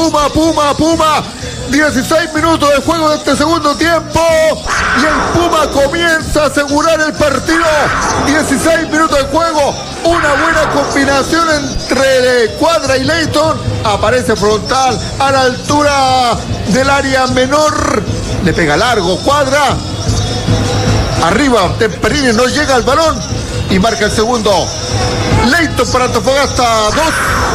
Puma. 16 minutos de juego de este segundo tiempo y el Puma comienza a asegurar el partido. 16 minutos de juego, una buena combinación entre Cuadra y Leighton. Aparece frontal a la altura del área menor, le pega largo Cuadra. Arriba Temperinni, no llega al balón y marca el segundo. Leighton para Antofagasta 2,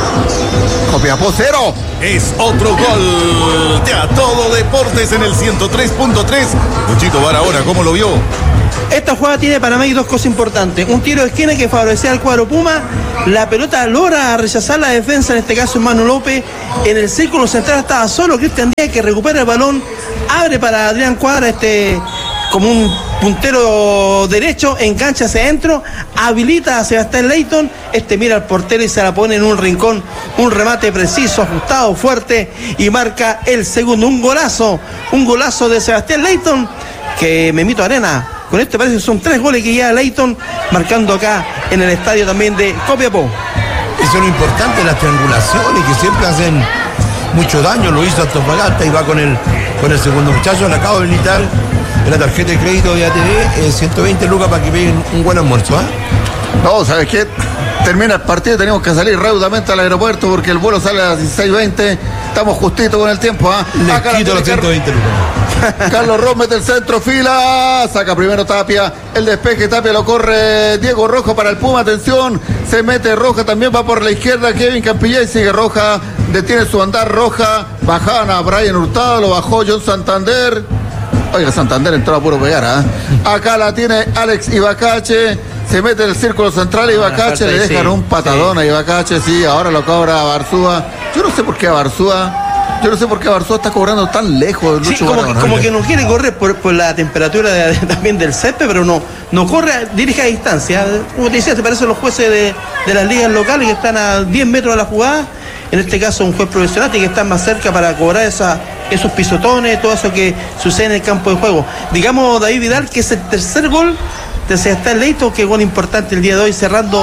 Copiapó 0. Es otro gol de A Todo Deportes en el 103.3. Luchito Barahona, ¿cómo lo vio? Esta jugada tiene para mí dos cosas importantes. Un tiro de esquina que favorecía al cuadro Puma. La pelota logra rechazar la defensa, en este caso Manu López. En el círculo central estaba solo Cristian Díaz, que recupera el balón. Abre para Adrián Cuadra, como un puntero derecho, engancha hacia adentro, habilita a Sebastián Leighton, mira al portero y se la pone en un rincón, un remate preciso, ajustado, fuerte, y marca el segundo, un golazo de Sebastián Leighton, que Memito Arena, con parece que son 3 goles que lleva Leighton, marcando acá en el estadio también de Copiapó. Eso es lo importante, las triangulaciones que siempre hacen mucho daño, lo hizo Antofagasta y va con el segundo muchacho, le acabo de habilitar la tarjeta de crédito de ATV, 120 lucas para que peguen un buen almuerzo, No, ¿sabes qué? Termina el partido, tenemos que salir raudamente al aeropuerto porque el vuelo sale a las 16:20. Estamos justito con el tiempo, Le quito los 120 lucas. Carlos Ron mete el centro, fila, saca primero Tapia, el despeje, Tapia lo corre Diego Roja para el Puma, atención, se mete Roja, también va por la izquierda Kevin Campillay, sigue Roja, detiene su andar Roja, bajaban a Brian Hurtado, lo bajó John Santander. Oiga, Santander entró a puro pegar, Acá la tiene Alex Ibacache, se mete en el círculo central Ibacache, le dejan un patadón a Ibacache, sí, ahora lo cobra Barzúa. Yo no sé por qué Barzúa está cobrando tan lejos. Sí, como que no quiere correr por la temperatura también del césped, pero no corre, dirige a distancia. Como te decía, te parecen los jueces de las ligas locales que están a 10 metros de la jugada. En este caso un juez profesional y que está más cerca para cobrar esos pisotones, todo eso que sucede en el campo de juego. Digamos, David Vidal, que es el tercer gol de Sebastián Leighton, que gol importante el día de hoy, cerrando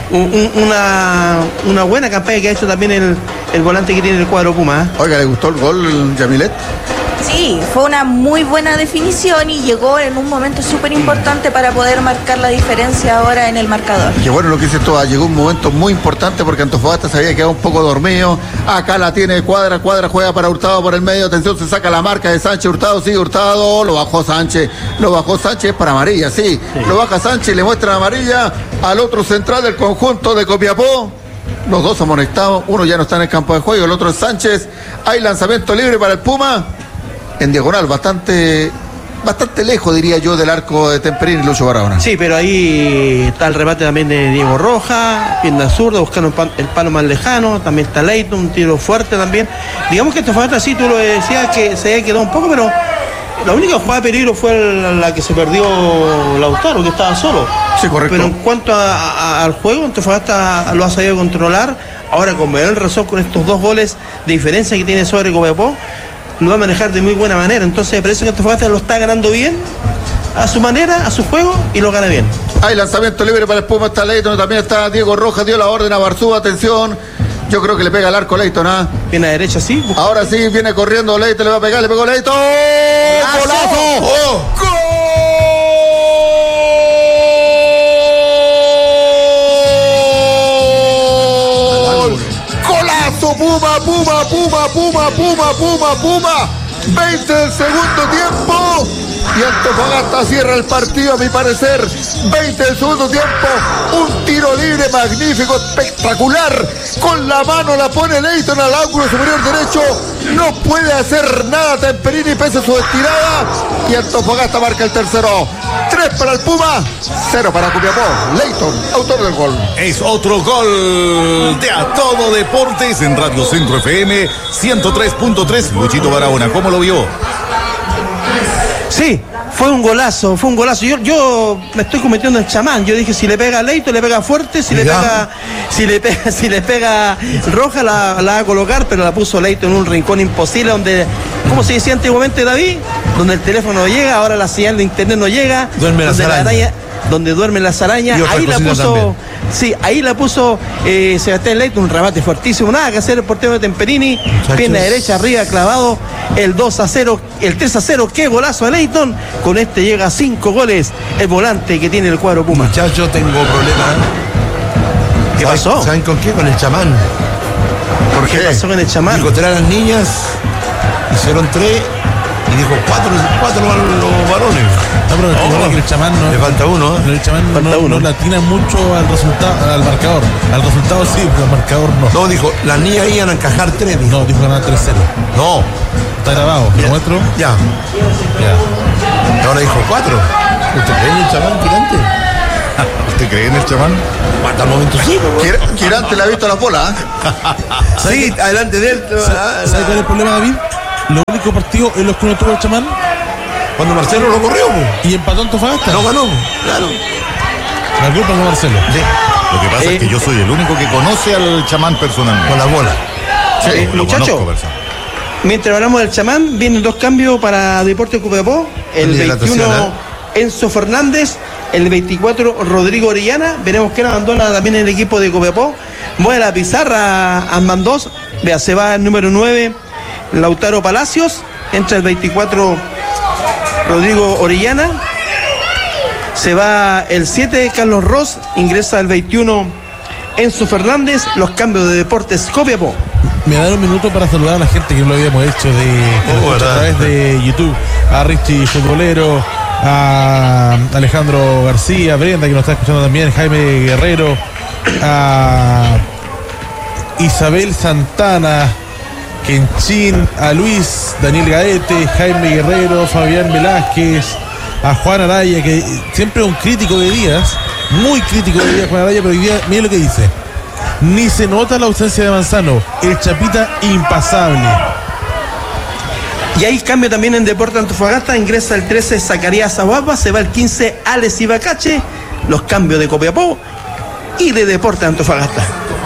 una buena campaña que ha hecho también el volante que tiene el cuadro Puma. Oiga, ¿le gustó el gol, Yamilet? Sí, fue una muy buena definición y llegó en un momento súper importante para poder marcar la diferencia ahora en el marcador. Qué bueno lo que dice todo, llegó un momento muy importante porque Antofagasta se había quedado un poco dormido. Acá la tiene Cuadra juega para Hurtado por el medio, atención, se saca la marca de Sánchez, Hurtado, sigue Hurtado, lo bajó Sánchez para amarilla, sí. Lo baja Sánchez, le muestra la amarilla al otro central del conjunto de Copiapó. Los dos amonestados, uno ya no está en el campo de juego, el otro es Sánchez. Hay lanzamiento libre para el Puma. En diagonal, bastante lejos, diría yo, del arco de Temperinni y Lucho Barahona. Sí, pero ahí está el remate también de Diego Roja, pierna zurda, buscando el palo más lejano. También está Leighton, un tiro fuerte también. Digamos que Antofagasta, sí, tú lo decías, que se había quedado un poco, pero la única jugada de peligro fue la que se perdió Lautaro, que estaba solo. Sí, correcto. Pero en cuanto al juego, Antofagasta lo ha sabido controlar. Ahora, con mayor razón, con estos 2 goles de diferencia que tiene sobre Copiapó, lo va a manejar de muy buena manera. Entonces me parece que Antofagasta lo está ganando bien, a su manera, a su juego, y lo gana bien. Hay lanzamiento libre para el Puma, está Leighton, también está Diego Rojas, dio la orden a Barzúa, atención. Yo creo que le pega al arco Leighton, Viene a derecha, sí. Ahora sí, viene corriendo Leighton, le va a pegar, le pegó Leighton. ¡Golazo! ¡Gol! Puma. 20 del segundo tiempo. Y Antofagasta cierra el partido, a mi parecer. 20 del segundo tiempo. Un tiro libre magnífico, espectacular. Con la mano la pone Leighton al ángulo superior derecho. No puede hacer nada Temperinni pese a su estirada. Y Antofagasta marca el tercero. 3 para el Puma, 0 para Copiapó. Leighton, autor del gol. Es otro gol de A Todo Deportes en Radio Centro FM 103.3. Luchito Barahona, ¿cómo lo vio? Sí, fue un golazo. Yo me estoy cometiendo el chamán. Yo dije, si le pega a Leighton, le pega fuerte, si le pega Roja, la va a colocar, pero la puso Leighton en un rincón imposible donde, como se decía antiguamente, David, donde el teléfono no llega, ahora la señal de internet no llega, duerme la araña. donde duermen las arañas. Ahí la puso también. Sí, ahí la puso Sebastián Leighton, un remate fuertísimo, nada que hacer el portero de Temperini, pierna derecha arriba clavado, el 2-0, el 3-0, qué golazo de Leighton, con este llega a 5 goles el volante que tiene el cuadro Puma. Muchachos, tengo problemas. ¿Qué pasó? ¿Saben con qué? Con el chamán. ¿Por qué pasó con el chamán? Dijo 3 a las niñas, hicieron 3 y dijo 4 a los varones. No, pero que el chamán no. Le falta uno, ¿eh? El chamán no latina mucho al resultado, al marcador. Al resultado sí, pero al marcador no. No, dijo, las niñas iban a encajar 3. Dijo. No, dijo ganar 3-0. No. Está grabado, ¿lo muestro? Ya. Y ahora dijo 4. ¿Usted cree en el chamán, Quirante? ¿Usted cree en el chamán? Hasta el momento sí. Quirante le ha visto las bolas. Sí, adelante de él. ¿Sabe cuál es el problema, David? Los únicos partidos en los que no tuvo el chamán. Cuando Marcelo lo corrió, y empató Antofagasta. No ganó, claro. La culpa es de Marcelo. Sí. Lo que pasa es que yo soy el único que conoce al chamán personalmente. Con la bola. Sí, muchachos, mientras hablamos del chamán, vienen 2 cambios para Deportes Copiapó. El 21, Enzo Fernández. El 24, Rodrigo Orellana. Veremos quién abandona también el equipo de Copiapó. Mueve la pizarra a Mandós. Vea, se va el número 9, Lautaro Palacios. Entra el 24, Rodrigo Orellana. Se va el 7, Carlos Ross. Ingresa el 21, Enzo Fernández. Los cambios de Deportes Copiapó. Me da un minuto para saludar a la gente que no lo habíamos hecho a través de YouTube. A Richie Futbolero, a Alejandro García, Brenda que nos está escuchando también, Jaime Guerrero, a Isabel Santana, Kenchín, a Luis Daniel Gaete, Jaime Guerrero, Fabián Velázquez, a Juan Araya, que siempre es un crítico de Díaz, muy crítico de Díaz Juan Araya, pero hoy día mire lo que dice: ni se nota la ausencia de Manzano, el Chapita impasable. Y hay cambio también en Deportes Antofagasta. Ingresa el 13, Zacarías Aguapa. Se va el 15, Alex Ibacache. Los cambios de Copiapó y de Deportes Antofagasta.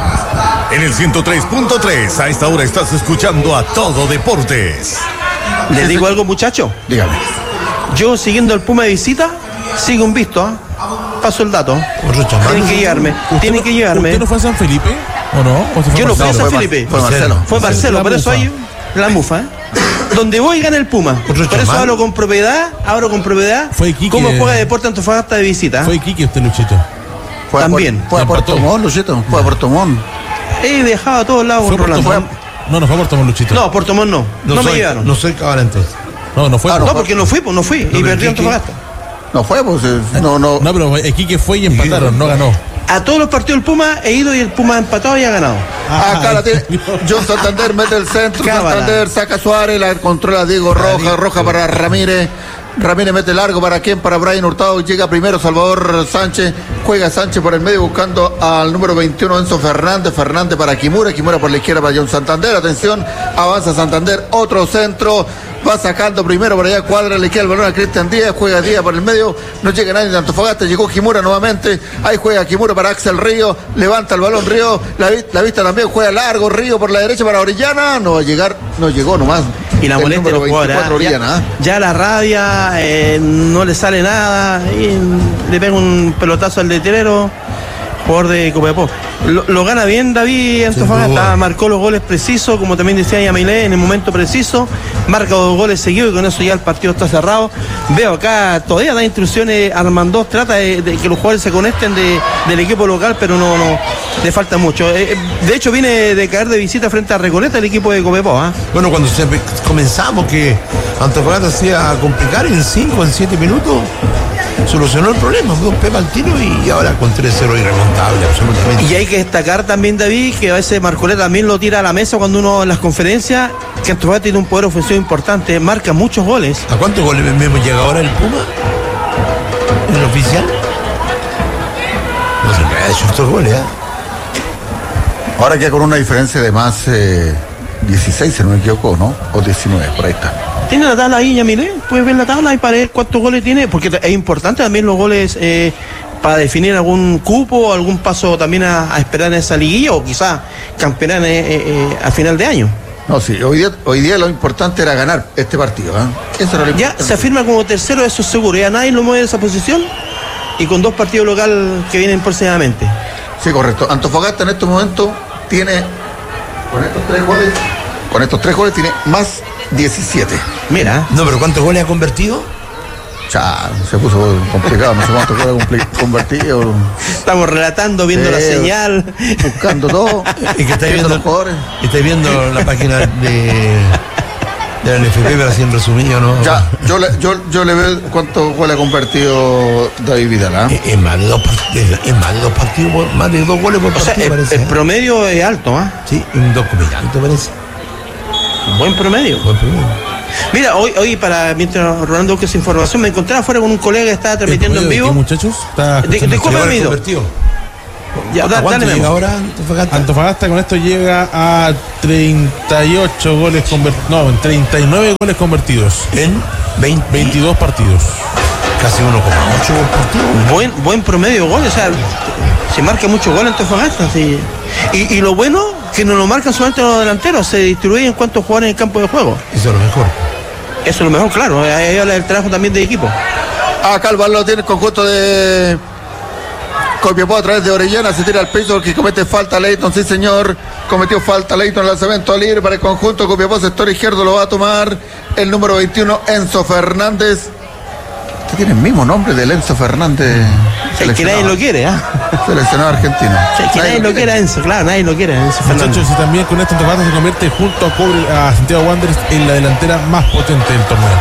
En el 103.3, a esta hora estás escuchando a Todo Deportes. Les digo algo, muchachos. Dígame. Yo, siguiendo el Puma de visita, sigo un visto, ¿eh? Paso el dato. Tienen que llegarme. ¿Usted no fue a San Felipe? ¿O no? Yo no fui a San Felipe. Fue Marcelo. Fue Marcelo, por eso hay la mufa, ¿eh? Donde voy gana el Puma. Por eso hablo con propiedad. Fue Iquique. ¿Cómo juega Deportes Antofagasta de visita? Fue Iquique usted, Luchito. También. Fue a Puerto Montt, Luchito. Fue a Puerto Montt. He dejado a todos lados con Rolando. No fue a Puerto Montt, Luchito. No, Puerto Montt no. No me llevaron. No soy cabal entonces. No fue. No, porque no fui. Y perdí Antofagasta. No fue, pues no. No, pero Iquique fue y empataron, no ganó. A todos los partidos del Puma he ido y el Puma ha empatado y ha ganado. Acá la tiene. John Santander mete el centro. Cábala. Santander saca a Suárez, la controla Diego Roja. Roja para Ramírez. Ramírez mete largo para quién, para Brian Hurtado. Llega primero Salvador Sánchez. Juega Sánchez por el medio buscando al número 21 Enzo Fernández. Fernández para Kimura. Kimura por la izquierda para John Santander. Atención, avanza Santander. Otro centro. Va sacando primero por allá, cuadra, le queda el balón a Cristian Díaz, juega Díaz por el medio, no llega nadie de Antofagasta, llegó Kimura nuevamente, ahí juega Kimura para Axel Río, levanta el balón Río, la vista también, juega largo Río por la derecha para Orellana, no va a llegar, no llegó nomás. Y la molestia de los jugadores, ya la rabia, no le sale nada, y le pega un pelotazo al letrero, jugador de Copiapó. Lo gana bien David Antofagasta, marcó los goles precisos, como también decía Yamilé, en el momento preciso, marca 2 goles seguidos y con eso ya el partido está cerrado. Veo acá, todavía da instrucciones Armando, trata de que los jugadores se conecten del equipo local, pero no le falta mucho. De hecho viene de caer de visita frente a Recoleta el equipo de Copiapó. Bueno, cuando comenzamos que Antofagasta hacía complicar en 5, en 7 minutos, solucionó el problema, fue un pepa al tiro y ahora con 3-0 irremontable, absolutamente. Y hay que destacar también, David, que a veces Marcoleta también lo tira a la mesa cuando uno en las conferencias, que Antofagasta tiene un poder ofensivo importante, marca muchos goles. ¿A cuántos goles hemos llegado ahora el Puma? ¿En el oficial? No se puede hecho estos goles, ¿eh? Ahora queda con una diferencia de más 16, si no me equivoco, ¿no? O 19, por ahí está. ¿Tiene la tabla ahí, Yamilé? ¿Puedes ver la tabla y para ver cuántos goles tiene? Porque es importante también los goles para definir algún cupo, algún paso también a esperar en esa liguilla o quizás campeonar a final de año. No, sí, hoy día lo importante era ganar este partido, ¿eh? Eso era lo ya importante. se afirma como tercero, eso es seguro. ¿Ya nadie lo mueve de esa posición? y con 2 partidos local que vienen próximamente. Sí, correcto. Antofagasta en estos momentos tiene, con estos 3 goles tiene más 17. Mira. No, pero ¿cuántos goles ha convertido? Ya, se puso complicado, no sé cuántos goles convertido. Estamos relatando, viendo la señal. Buscando todo. Y que estáis viendo los jugadores. Estáis viendo la página de la NFP, pero así en resumido, ¿no? Ya, yo le veo cuántos goles ha convertido David Vidal, ¿eh? Es más de 2 partidos, más de 2 goles por partido, O sea, parece. el promedio es alto, ¿ah? Sí, un 2,tanto parece. Buen promedio. Buen promedio. Mira, hoy mientras Rolando busca esa información, me encontraba afuera con un colega que estaba transmitiendo en vivo. ¿Qué, muchachos? Ya, ¿Cuánto dale, llega ahora Antofagasta? Antofagasta con esto llega a 38 goles convertidos. No, en 39 goles convertidos. En 22 partidos. Casi 1,8 partidos. Buen promedio de goles, o sea, se marca mucho gol en Antofagasta, sí. Y lo bueno, que no lo marcan solamente los delanteros, se distribuyen cuántos jugadores en el campo de juego. Eso es lo mejor. Eso es lo mejor, claro. Ahí habla del trabajo también de equipo. Acá el balón lo tiene el conjunto de Copiapó a través de Orellana, se tira al piso porque comete falta Leighton, sí señor, cometió falta Leighton, lanzamiento libre para el conjunto Copiapó, sector izquierdo lo va a tomar el número 21, Enzo Fernández. Este tiene el mismo nombre del Enzo Fernández. Que nadie lo quiere, ¿ah? Seleccionado argentino. Que nadie lo quiere, Enzo, claro, nadie lo quiere, Enzo Fernández. Muchachos, y también con esto Antofagasta se convierte junto a Santiago Wanderers en la delantera más potente del torneo.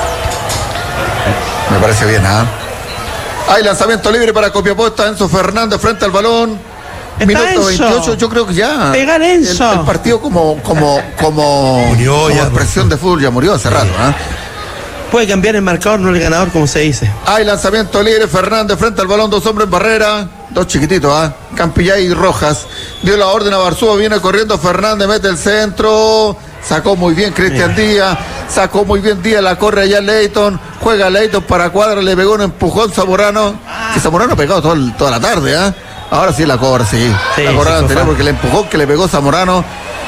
Me parece bien, ¿ah? Hay lanzamiento libre para Copiapó, está Enzo Fernández frente al balón. Está Minuto Enzo. 28, yo creo que ya. Pegar Enzo. El partido como Murió ya, expresión de fútbol ya murió hace rato, ¿ah? Puede cambiar el marcador, no el ganador, como se dice. Hay lanzamiento libre, Fernández frente al balón, 2 hombres en barrera, 2 chiquititos, ¿ah? Campillay y Rojas. Dio la orden a Barzúa, viene corriendo Fernández, mete el centro. Sacó muy bien Cristian Díaz, sacó muy bien Díaz, la corre allá Leighton, juega Leighton para Cuadra, le pegó un empujón Zamorano, que Zamorano ha pegado toda la tarde, ¿ah? Ahora sí la cobra, sí la cobra anterior, porque le empujó que le pegó Zamorano.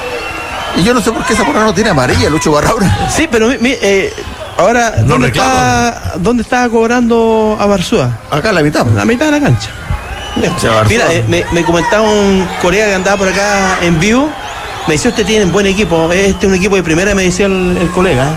Y yo no sé por qué Zamorano tiene amarilla, Lucho Barraura. Sí, pero ahora, No ¿dónde está cobrando a Barzúa? Acá en la mitad. La mitad de la cancha. Mira, me comentaba un colega que andaba por acá en vivo. Me decía, usted tiene un buen equipo, este es un equipo de primera, me decía el colega.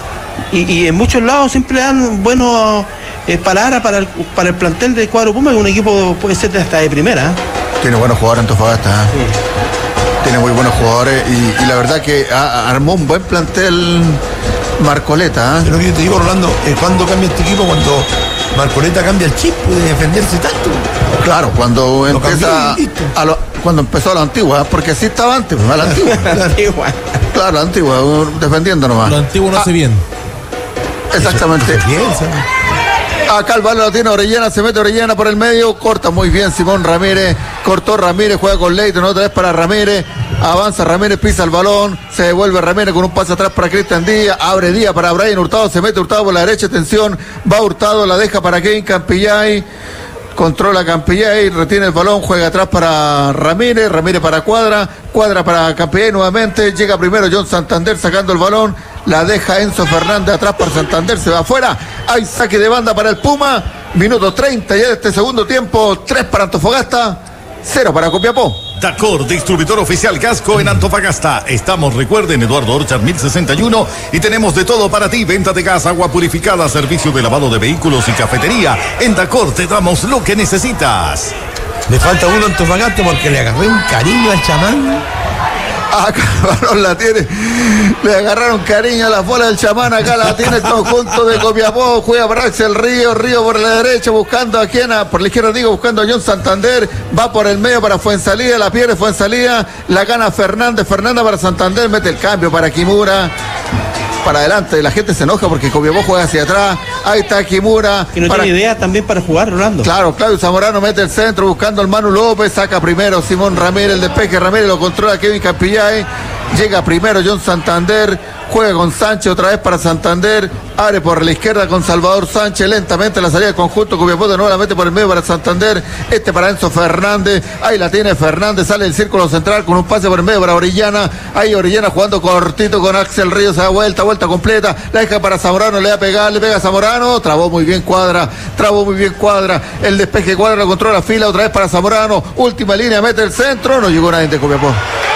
Y en muchos lados siempre dan buenos palabras para el plantel del cuadro Puma, que un equipo puede ser hasta de primera. Tiene buenos jugadores Antofagasta, ¿eh? Sí. Tiene muy buenos jugadores y la verdad que armó un buen plantel Marcoleta, ¿eh? Pero que yo te digo, Rolando, ¿cuándo cambia este equipo? Cuando Marcoleta cambia el chip, puede defenderse tanto. Claro, cuando empezó a la antigua, porque así estaba antes, a la antigua. Claro, a la antigua, defendiendo nomás. Lo antiguo no hace bien. Exactamente. Eso Acá el balón lo tiene Orellana, se mete Orellana por el medio, corta muy bien Simón Ramírez, cortó Ramírez, juega con Leighton, otra vez para Ramírez, avanza Ramírez, pisa el balón, se devuelve Ramírez con un pase atrás para Cristian Díaz, abre Díaz para Brian Hurtado, se mete Hurtado por la derecha, atención, va Hurtado, la deja para Kevin Campillay, controla Campillay, retiene el balón, juega atrás para Ramírez, Ramírez para Cuadra para Campillay nuevamente, llega primero John Santander sacando el balón, la deja Enzo Fernández atrás para Santander, se va afuera, hay saque de banda para el Puma, minuto 30 ya de este segundo tiempo, 3 para Antofagasta, 0 para Copiapó. Dacor, distribuidor oficial Gasco en Antofagasta. Estamos, recuerden, Eduardo Orchard 1061 y tenemos de todo para ti. Venta de gas, agua purificada, servicio de lavado de vehículos y cafetería. En Dacor te damos lo que necesitas. Le falta uno a Antofagasta porque le agarré un cariño al chamán. Acá el balón la tiene, le agarraron cariño a la bola del chamán, acá la tiene el conjunto de Copiapó, juega para Axel Río por la derecha, buscando a quien, por la izquierda digo, buscando a John Santander, va por el medio para Fuensalida, la pierde Fuensalida, la gana Fernández para Santander, mete el cambio para Kimura, para adelante, la gente se enoja porque Copiapó juega hacia atrás, ahí está Kimura. Que no tiene idea también para jugar, Rolando. Claro, Claudio Zamorano mete el centro buscando al Manu López, saca primero Simón Ramírez, el despeje Ramírez, lo controla Kevin Campillay, llega primero John Santander, juega con Sánchez otra vez para Santander, abre por la izquierda con Salvador Sánchez, lentamente la salida del conjunto Copiapó, nuevamente por el medio para Santander, para Enzo Fernández, ahí la tiene Fernández, sale del círculo central con un pase por el medio para Orellana, ahí Orellana jugando cortito con Axel Ríos, se da vuelta completa, la deja para Zamorano, le va a pegar, le pega a Zamorano, trabó muy bien Cuadra, el despeje Cuadra lo controla, fila otra vez para Zamorano, última línea, mete el centro, no llegó nadie de Copiapó.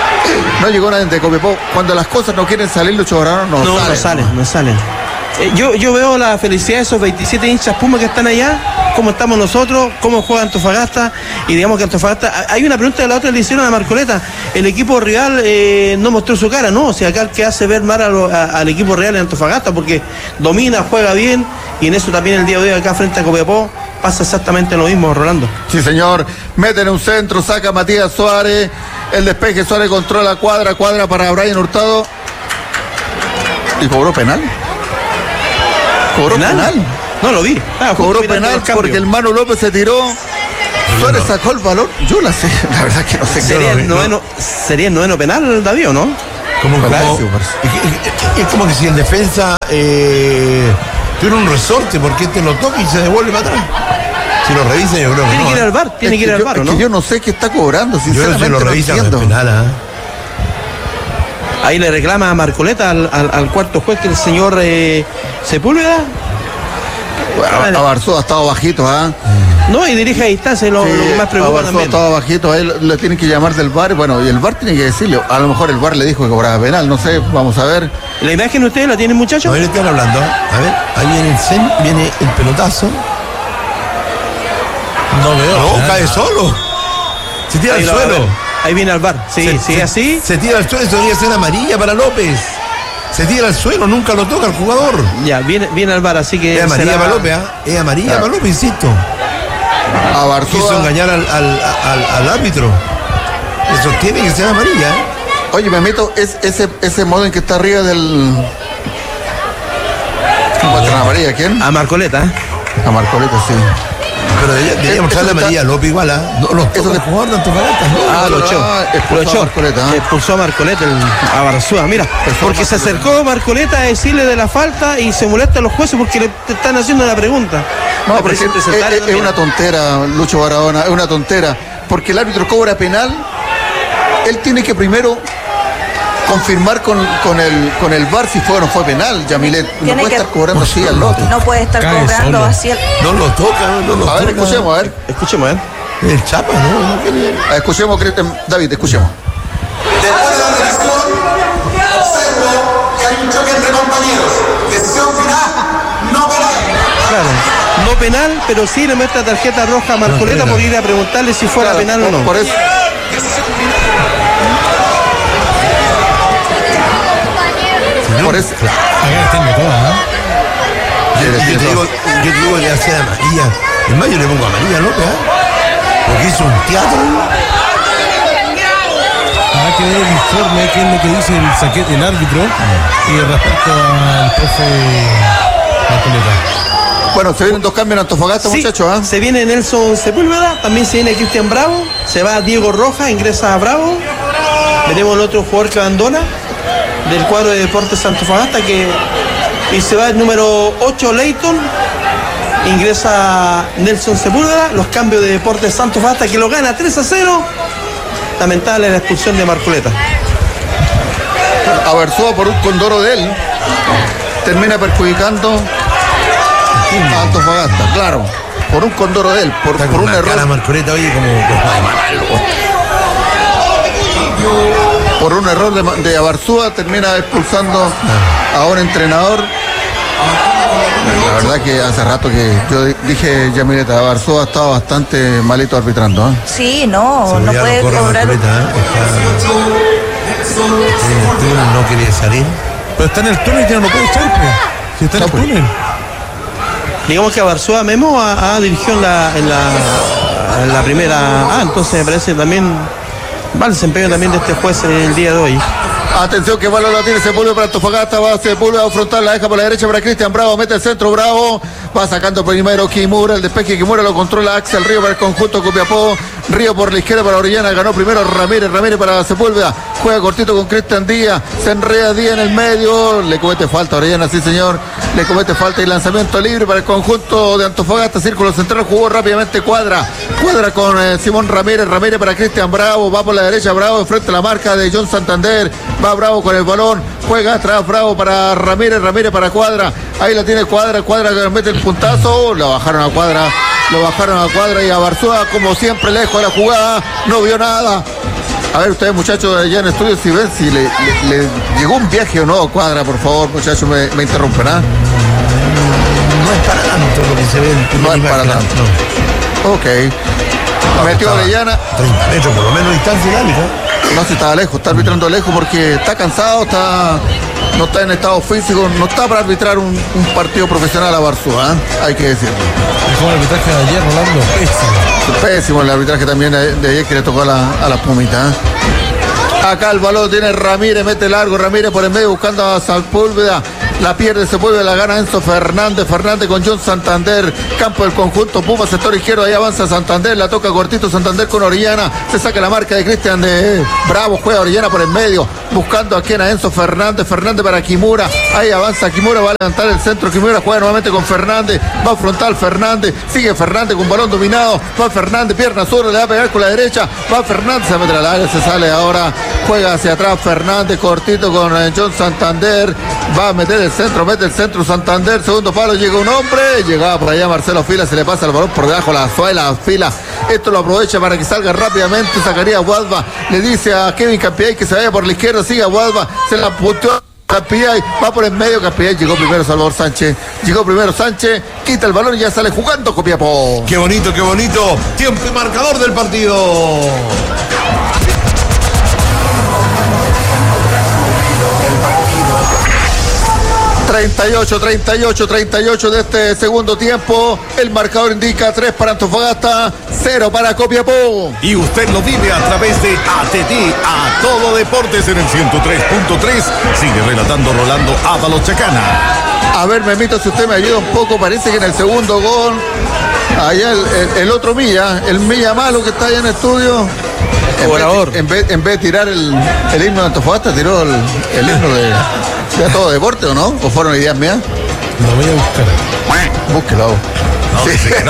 Cuando las cosas no quieren salir, los choranos no salen. Yo veo la felicidad de esos 27 hinchas Puma que están allá, cómo estamos nosotros, cómo juega Antofagasta, y digamos que Antofagasta, hay una pregunta de la otra le hicieron a Marcoleta, el equipo rival no mostró su cara, ¿no? O sea, acá el que hace ver mal al equipo real en Antofagasta, porque domina, juega bien, y en eso también el día de hoy acá frente a Copiapó pasa exactamente lo mismo, Rolando. Sí, señor, meten un centro, saca Matías Suárez, el despeje, Suárez controla Cuadra para Brian Hurtado, y cobró penal. No lo vi. Cobró penal porque el Manu López se tiró. Suárez sacó el balón. Yo la verdad que no sé. ¿Sería el noveno penal, David, o no? Es como que si el defensa tiene un resorte porque lo toca y se devuelve para atrás. Si lo revisa, yo creo que tiene que ir al VAR, tiene que ir al VAR, ¿no? Es que yo no sé qué está cobrando, sinceramente. Yo no sé, lo revisa, no es penal, Ahí le reclama a Marcoleta al cuarto juez, que el señor Sepúlveda. Bueno, Abarzúa ha estado bajito, No, y dirige a distancia, lo que más preocupa Abarzúa también. estaba bajito, a él le tienen que llamar del VAR, y el VAR tiene que decirle, a lo mejor el VAR le dijo que cobraba penal, no sé, vamos a ver. ¿La imagen ustedes la tienen, muchachos? A ver, están hablando, a ver, ahí viene el pelotazo. No veo. No, cae solo. Se tira al suelo. Ahí viene al VAR. Sí, así. Se tira al suelo, eso debería ser amarilla para López. Se tira al suelo, nunca lo toca el jugador. Ya, viene al VAR, así que. Es amarilla para López, Es amarilla para López, insisto. Abarzúa quiso engañar al árbitro. Eso tiene que ser amarilla, Oye, me meto, es ese modo en que está arriba del. ¿Muestran amarilla? ¿Quién? A Marcoleta. A Marcoleta, sí. Pero debería mostrarle amarilla a López igual, No los toca el jugador de Antofagasta, lo echó. Expulsó a Marcoleta, a Barzúa. Mira, porque se acercó Marcoleta a decirle de la falta y se molesta a los jueces porque le están haciendo una pregunta. No, pero es una tontera, Lucho Barahona, es una tontera. Porque el árbitro cobra penal, él tiene que primero confirmar con el VAR si fue o no fue penal, Yamilet. No puede estar cobrando así al lote. No puede estar cobrando así. No lo toca, A ver, escuchemos, Escuchemos, El Chapa, ¿no? Escuchemos, David, escuchemos. Después de la revisión, observo que hay un choque entre compañeros. Decisión final, no penal. Claro, no penal, pero sí le muestra tarjeta roja a Marcoleta por ir a preguntarle si fuera penal o no. Por eso. Por eso. Acá tengo todas, Yo te digo que hace amarilla. Es más, yo le pongo amarilla a López, porque hizo un teatro. Habrá que ver el informe, qué es lo que dice el árbitro y respecto al profe Marcoleta. Bueno, se vienen dos cambios en Antofagasta, muchachos. Se viene Nelson Sepúlveda, también se viene Cristian Bravo, se va Diego Rojas, ingresa a Bravo. Veremos el otro jugador que abandona del cuadro de Deportes Antofagasta, y se va el número 8, Leighton, ingresa Nelson Sepúlveda. Los cambios de Deportes Antofagasta, que lo gana 3-0. Lamentable la expulsión de Marcoleta. Abarzúa por un condoro de él termina perjudicando a Antofagasta, claro, por un condoro de él, por un error. Marcoleta, oye, por un error de Abarzúa termina expulsando a un entrenador. La verdad que hace rato que yo dije, Yamileta, Abarzúa estaba bastante malito arbitrando. Sí, no puede cobrar. No quería salir. Pero está en el túnel y ya no puede echar, si está en el túnel. Digamos que Abarzúa Memo dirigió en la primera. Entonces me parece también va el desempeño también de este juez el día de hoy. Atención que balón la tiene Sepúlveda para Antofagasta, va Sepúlveda a afrontar, la deja por la derecha para Cristian Bravo, mete el centro Bravo, va sacando primero Kimura, el despeje Kimura lo controla Axel Río para el conjunto Copiapó, Río por la izquierda para Orellana, ganó primero Ramírez para Sepúlveda, juega cortito con Cristian Díaz, se enreda Díaz en el medio, le comete falta Orellana, sí señor, le comete falta y lanzamiento libre para el conjunto de Antofagasta, círculo central, jugó rápidamente Cuadra con Simón Ramírez para Cristian Bravo, va por la derecha Bravo, enfrente a la marca de John Santander, va Bravo con el balón, juega atrás Bravo para Ramírez para Cuadra, ahí la tiene Cuadra que mete el puntazo, lo bajaron a Cuadra y a Barzúa como siempre lejos de la jugada, no vio nada. A ver ustedes muchachos allá en estudio si ven si le llegó un viaje o no a Cuadra, por favor muchachos, me interrumpen, ¿ah? No es para tanto lo que se ve en no es para tanto. No. Ok. Metió Orellana. 30 metros por lo menos distancia el árbitro. No, si estaba lejos, está arbitrando lejos porque está cansado, no está en estado físico, no está para arbitrar un partido profesional a Barzúa, ¿eh? Hay que decirlo. Fue el arbitraje de ayer, Rolando, pésimo el arbitraje también de ayer que le tocó a la Pumita, ¿eh? Acá el balón tiene Ramírez, mete largo, Ramírez por el medio buscando a Sepúlveda. La pierde Sepúlveda, la gana Enzo Fernández con John Santander, campo del conjunto Puma, sector izquierdo, ahí avanza Santander, la toca cortito Santander con Orellana, se saca la marca de Cristian de Bravo, juega Orellana por el medio, buscando a quien a Enzo Fernández para Kimura, ahí avanza Kimura, va a levantar el centro, Kimura juega nuevamente con Fernández, va a frontal Fernández, sigue Fernández con balón dominado, va Fernández, pierna zurda, le va a pegar con la derecha, va Fernández, se mete al área, se sale ahora, juega hacia atrás Fernández, cortito con John Santander, va a meter mete el centro Santander, segundo palo, llega un hombre, llegaba por allá Marcelo Fila, se le pasa el balón por debajo de la suela, Fila, esto lo aprovecha para que salga rápidamente, sacaría a Guadva, le dice a Kevin Campillay que se vaya por la izquierda, sigue a Guadva, se la puteó Campillay, va por el medio, Campillay, llegó primero Sánchez, quita el balón y ya sale jugando Copiapó. Qué bonito, tiempo y marcador del partido. 38 de este segundo tiempo. El marcador indica 3 para Antofagasta, 0 para Copiapó. Y usted lo vive a través de ATT, A Todo Deportes en el 103.3. Sigue relatando Rolando Ábalos Chacana. A ver, Memito, si usted me ayuda un poco, parece que en el segundo gol, allá el otro Milla, el Milla malo que está allá en el estudio, en vez de tirar el himno de Antofagasta, tiró el himno de A Todo Deporte, ¿o no? ¿O fueron ideas mías? Lo voy a buscar. Búsquelo. No,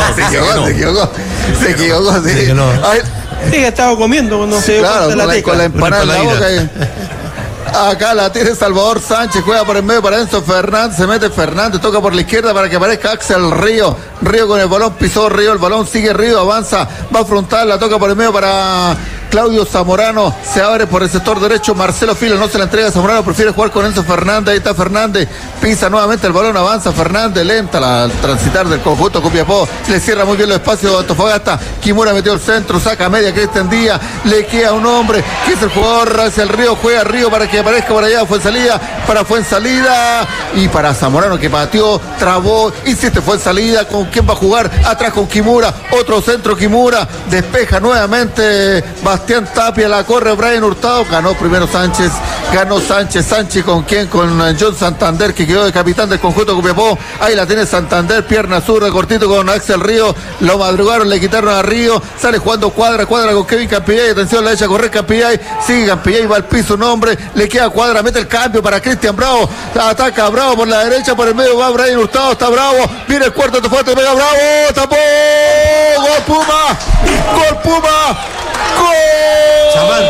Se equivocó, sí. Sí, que estaba comiendo cuando se dio claro, la tecla. con la empanada en la boca. Acá la tiene Salvador Sánchez, juega por el medio para Enzo Fernández, se mete Fernández, toca por la izquierda para que aparezca Axel Río con el balón, pisó Río, el balón sigue Río, avanza, va a frontal, la toca por el medio para Claudio Zamorano, se abre por el sector derecho, Marcelo Fila no se la entrega a Zamorano, prefiere jugar con Enzo Fernández, ahí está Fernández, pisa nuevamente el balón, avanza Fernández, lenta la transitar del conjunto Copiapó, le cierra muy bien los espacios de Antofagasta, Kimura metió el centro, saca media Cristian Díaz, le queda un hombre, que es el jugador hacia el Río, juega Río para que aparezca por allá, fue en salida y para Zamorano que pateó, trabó, insiste, fue en salida, ¿con quién va a jugar? Atrás con Kimura, otro centro Kimura, despeja nuevamente Bastián Tapia, la corre Brian Hurtado, ganó Sánchez, ¿con quién? Con John Santander, que quedó de capitán del conjunto Copiapó, ahí la tiene Santander, pierna zurda, cortito con Axel Río, lo madrugaron, le quitaron a Río, sale jugando cuadra con Kevin Campillay, atención, la derecha correr Campillay, sigue Campillay, va al piso un hombre, le queda Cuadra, mete el cambio para Cristian Bravo, ataca Bravo por la derecha, por el medio va Brian Hurtado, está Bravo, viene el cuarto, fuerte, pega Bravo, tapó, gol Puma, gol. Chamán.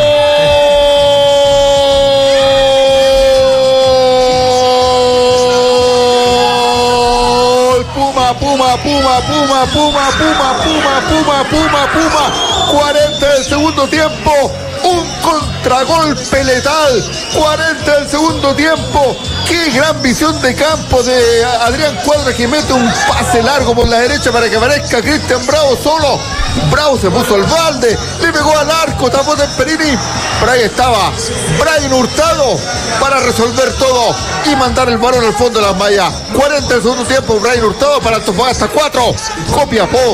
Puma, 40 del segundo tiempo, un contragolpe letal, 40 del segundo tiempo, qué gran visión de campo de Adrián Cuadra, que mete un pase largo por la derecha para que aparezca Cristian Bravo solo, Bravo se puso al balde, le pegó al arco, tapó Temperini, pero ahí estaba Brian Hurtado para resolver todo y mandar el balón al fondo de las mallas. 40 del segundo tiempo, Brian Hurtado para Antofagasta 4, Copiapó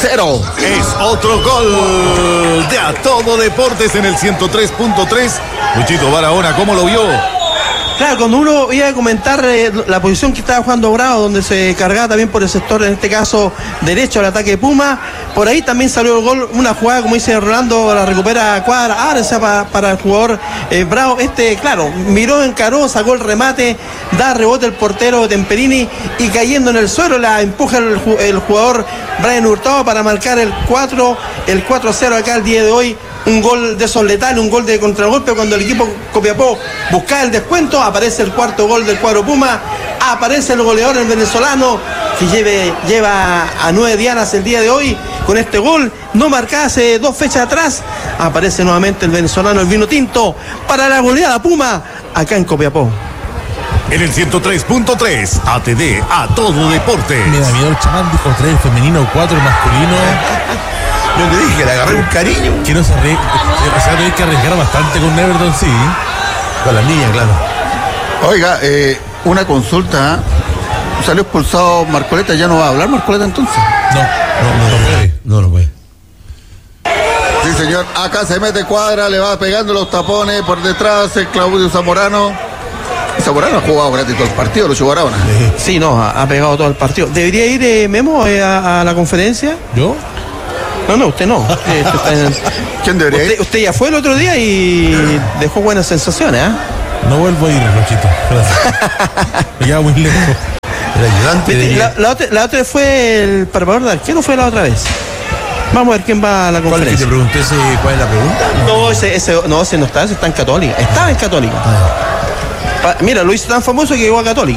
0. Es otro gol de A Todo Deportes en el 103.3. Luchito Barahona, ¿cómo lo vio? Claro, cuando uno iba a comentar la posición que estaba jugando Bravo, donde se cargaba también por el sector, en este caso, derecho al ataque de Puma, por ahí también salió el gol, una jugada, como dice Rolando, la recupera Cuadra, ahora sea para el jugador Bravo, claro, miró, encaró, sacó el remate, da rebote el portero Temperini y cayendo en el suelo la empuja el jugador Brian Hurtado para marcar el 4-0 acá el día de hoy. Un gol de esos letales, un gol de contragolpe cuando el equipo Copiapó buscaba el descuento, aparece el cuarto gol del cuadro Puma, aparece el goleador, el venezolano, que lleva a 9 dianas el día de hoy con este gol, no marcaba hace 2 fechas atrás, aparece nuevamente el venezolano, el vino tinto, para la goleada Puma, acá en Copiapó. En el 103.3, ATD, A Todo Deporte. Me da miedo el chamán, dijo 3 femenino, 4 masculino. Yo te dije que le agarré un cariño. Que no se va a tener que arriesgar bastante con Everton, sí. Con las niñas, claro. Oiga, una consulta. Salió expulsado Marcoleta, ¿ya no va a hablar Marcoleta entonces? No puede. Sí, señor. Acá se mete Cuadra, le va pegando los tapones por detrás el Claudio Zamorano. Zamorano ha jugado gratis todo el partido, Lucho Barahona. Sí, no, ha pegado todo el partido. ¿Debería ir Memo a la conferencia? ¿Yo? No, usted no. ¿Quién debería ir? Usted ya fue el otro día y dejó buenas sensaciones, ¿eh? No vuelvo a ir, Rochito. Gracias. Me queda muy lejos. El ayudante la otra fue el preparador de arquero, fue la otra vez. Vamos a ver quién va a la ¿Cuál es que conferencia. te pregunté cuál es la pregunta? Ese no está en Católica. Estaba en Católica. Mira, lo hizo tan famoso que llegó a Católica.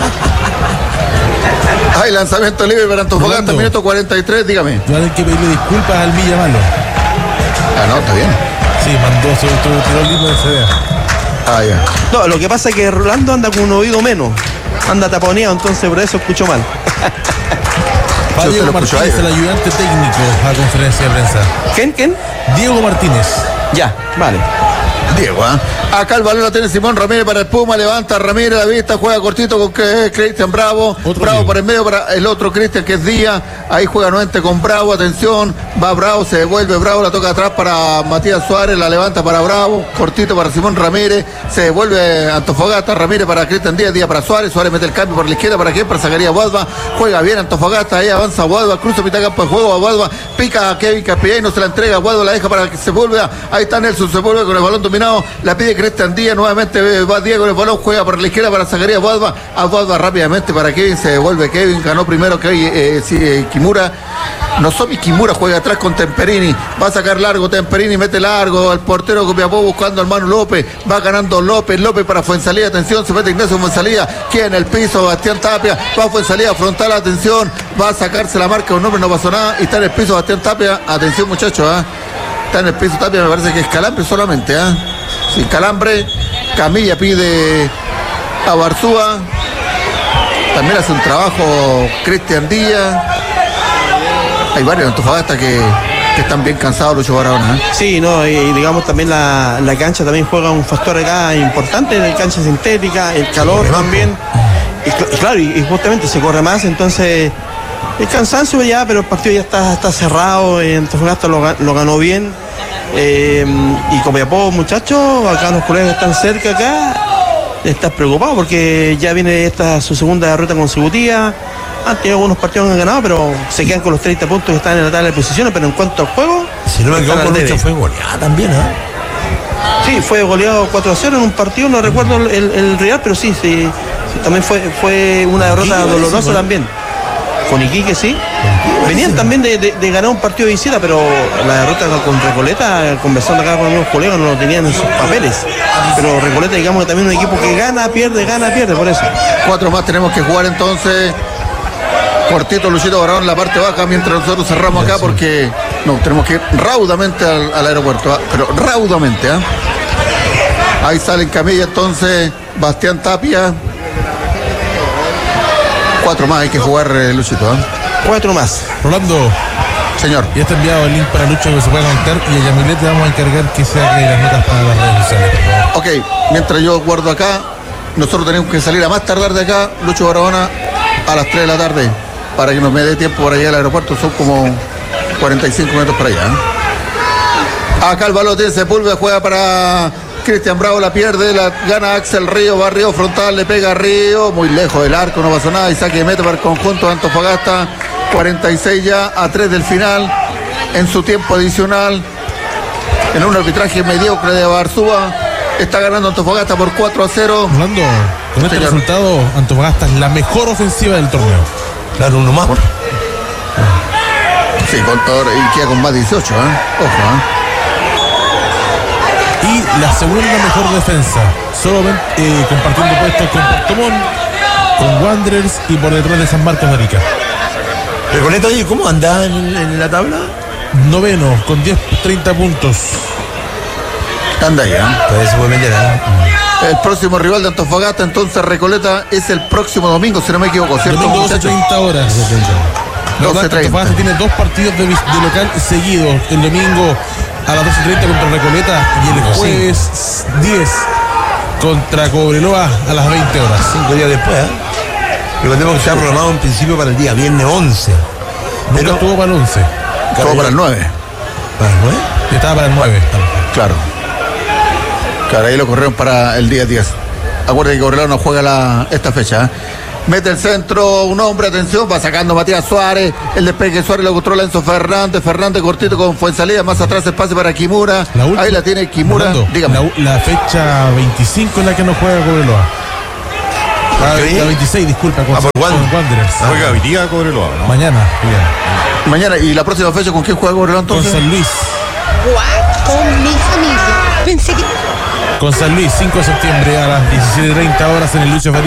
Hay lanzamiento libre para Antofagasta, Rolando. minuto 43, dígame. Yo hay que pedirle disculpas al Villamalo. Ah, no, está bien. Sí, mandó su tiro libre de CDA. Ah, ya. No, lo que pasa es que Rolando anda con un oído menos. Anda taponeado, entonces por eso escucho mal. Va Yo se Diego lo escucho Martínez, ahí. el ayudante técnico a la conferencia de prensa. ¿Quién? Diego Martínez. Ya, vale. Diego, ¿ah? Acá el balón lo tiene Simón Ramírez para el Puma, levanta Ramírez la vista, juega cortito con Cristian Bravo. Otro Bravo Diego. por el medio para el otro Cristian que es Díaz. Ahí juega nuevamente con Bravo, atención. Va Bravo, se devuelve Bravo, la toca atrás para Matías Suárez, la levanta para Bravo. Cortito para Simón Ramírez. Se devuelve Antofagasta, Ramírez para Cristian Díaz, Díaz para Suárez. Suárez mete el cambio por la izquierda para quién, para Zacarías Guadva. Juega bien Antofagasta, ahí avanza Guadva, cruza mitad campo de juego a Guadva. Pica a Kevin Caspillay, no se la entrega. Guadva la deja para que se vuelva. Ahí está Nelson, se vuelve con el balón dominado. La pide Cristian Díaz, nuevamente va Diego con el balón, juega por la izquierda para Zacarías Guadva. A Guadva rápidamente para Kevin, se devuelve Kevin, ganó primero Kimura. Nozomi Kimura juega atrás con Temperini, va a sacar largo Temperini, mete largo al portero Copiapó buscando al Manu López, va ganando López para Fuensalida, atención, se mete Ignacio Fuensalida, queda en el piso Bastián Tapia, va Fuensalida frontal, atención, va a sacarse la marca, un hombre no pasó nada, y está en el piso Bastián Tapia, atención muchachos, está en el piso Tapia, me parece que es calambre solamente, sin calambre. Camilla pide a Barzúa, también hace un trabajo Cristian Díaz. Hay varios en Antofagasta que están bien cansados, Lucho Barahona. Sí, no, y digamos también la cancha también juega un factor acá importante, la cancha sintética, el calor también. Y claro, y justamente se corre más, entonces el cansancio ya, pero el partido ya está cerrado, Antofagasta lo ganó bien. Y Copiapó, muchachos, acá los colegas están cerca acá, estás preocupado porque ya viene su segunda derrota consecutiva. Han tenido algunos partidos que han ganado, pero se quedan con los 30 puntos que están en la tabla de posiciones, pero en cuanto al juego, Si no me están equivoco, al debe. Lucho fue goleada también, Sí, fue goleado 4-0 en un partido, no recuerdo el Real, pero sí, también fue una derrota Iquique, dolorosa parece, también. Con Iquique, sí. Venían también de ganar un partido de visita, pero la derrota con Recoleta, conversando acá con unos colegas, no lo tenían en sus papeles. Pero Recoleta, digamos que también es un equipo que gana, pierde, por eso. 4 más tenemos que jugar entonces. Cortito Luchito Barahona en la parte baja mientras nosotros cerramos acá porque no, tenemos que ir raudamente al aeropuerto, pero raudamente. Ahí sale en camilla entonces Bastián Tapia. 4 más hay que jugar, Luchito. 4 más. Rolando, Señor. ya está enviado el link para Lucho que se pueda conectar y a Yamilet le vamos a encargar que saque las notas para las redes sociales, por favor. Ok, mientras yo guardo acá, nosotros tenemos que salir a más tardar de acá, Lucho Barahona, a las 3 de la tarde, para que nos me dé tiempo para llegar al aeropuerto. Son como 45 metros para allá. Acá el balón tiene Sepúlveda, juega para Cristian Bravo, la pierde, la gana Axel Río, va Río frontal, le pega a Río, muy lejos del arco, no pasó nada, y saque de meta para el conjunto de Antofagasta. 46 ya a 3 del final, en su tiempo adicional, en un arbitraje mediocre de Barzúa. Está ganando Antofagasta por 4-0. Orlando, con este resultado, Antofagasta es la mejor ofensiva del torneo. Claro, uno más. Sí, y queda con más 18, ojo, Y la segunda mejor defensa, solo compartiendo puestos con Puerto Montt, con Wanderers y por detrás de San Marcos de Arica. Recoleta, oye, ¿cómo anda en la tabla? Noveno, con 30 puntos. Anda ahí, Pues se puede meter, El próximo rival de Antofagasta, entonces Recoleta, es el próximo domingo, si no me equivoco, ¿cierto? Domingo 12:30 horas. 12:30. Antofagasta tiene 2 partidos de local seguidos. El domingo a las 12:30 contra Recoleta y el jueves 10 contra Cobreloa a las 20 horas. 5 días después, Recordemos que está programado en principio para el día viernes 11. Nunca estuvo para el 11. Estuvo para el 9. ¿Para el 9? Estaba para el 9. Claro. Claro, ahí lo corrieron para el día 10. Acuérdense que Cobreloa no juega esta fecha. Mete el centro, un hombre, atención, va sacando Matías Suárez. El despegue Suárez lo controla Enzo Fernández. Fernández cortito con Fuenzalía. Más atrás espacio para Kimura. Ahí la tiene Kimura. Orlando, dígame. La fecha 25 es la que no juega Cobreloa. La 26, disculpa, con Wanderers. Juega hoy día Cobreloa, ¿no? Mañana. Mañana. ¿Y la próxima fecha con quién juega Cobreloa entonces? Con San Luis. Con mi familia. Pensé que... Con San Luis, 5 de septiembre a las 17:30 horas en el Lucho Fernández.